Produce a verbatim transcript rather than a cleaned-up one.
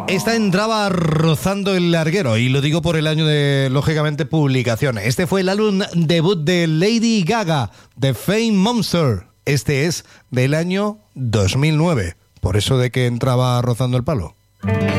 Esta entraba rozando el larguero, y lo digo por el año de, lógicamente, publicación. Este fue el álbum debut de Lady Gaga, The Fame Monster. Este es del año dos mil nueve, por eso de que entraba rozando el palo.